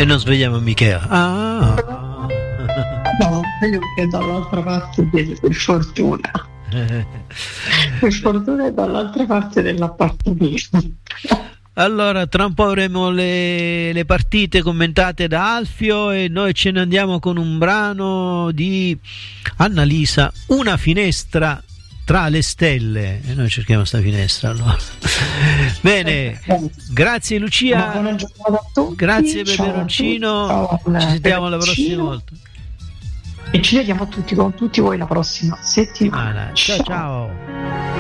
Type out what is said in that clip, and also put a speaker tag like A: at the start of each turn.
A: E non svegliamo Michela.
B: No, io che dall'altra parte, per fortuna. Per fortuna è dall'altra parte dell'appartamento.
A: Allora, tra un po' avremo le partite commentate da Alfio e noi ce ne andiamo con un brano di Annalisa, Una finestra tra le stelle, e noi cerchiamo sta finestra allora. Bene, grazie Lucia,
B: buona giornata a tutti.
A: Grazie Peperoncino, ci sentiamo la prossima volta
B: e ci vediamo tutti con tutti voi la prossima settimana.
A: Ciao ciao.